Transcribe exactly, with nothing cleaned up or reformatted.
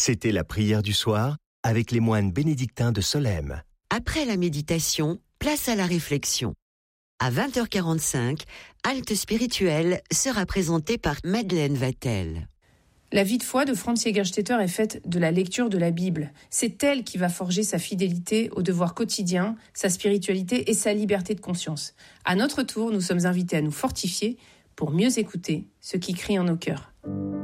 C'était la prière du soir avec les moines bénédictins de Solesmes. Après la méditation, place à la réflexion. À vingt heures quarante-cinq, Halte spirituelle sera présentée par Madeleine Vatel. La vie de foi de Franz Jägerstätter est faite de la lecture de la Bible. C'est elle qui va forger sa fidélité au devoir quotidien, sa spiritualité et sa liberté de conscience. À notre tour, nous sommes invités à nous fortifier pour mieux écouter ce qui crie en nos cœurs.